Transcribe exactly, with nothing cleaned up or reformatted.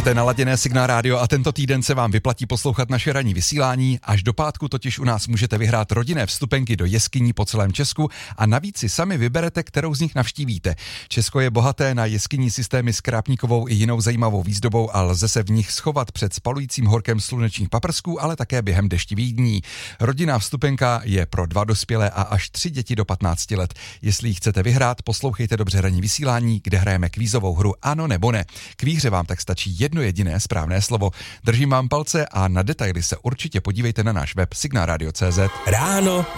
Máte naladěné Signál rádio a tento týden se vám vyplatí poslouchat naše ranní vysílání. Až do pátku totiž u nás můžete vyhrát rodinné vstupenky do jeskyní po celém Česku a navíc si sami vyberete, kterou z nich navštívíte. Česko je bohaté na jeskyní systémy s krápníkovou i jinou zajímavou výzdobou a lze se v nich schovat před spalujícím horkem slunečních paprsků, ale také během deštivých dní. Rodinná vstupenka je pro dva dospělé a až tři děti do patnácti let. Jestli ji chcete vyhrát, poslouchejte dobře ranní vysílání, kde hrajeme kvízovou hru Ano nebo ne. K výhře vám tak stačí jedno jediné správné slovo. Držím vám palce a na detaily se určitě podívejte na náš web signal radio tečka cé zet. Ráno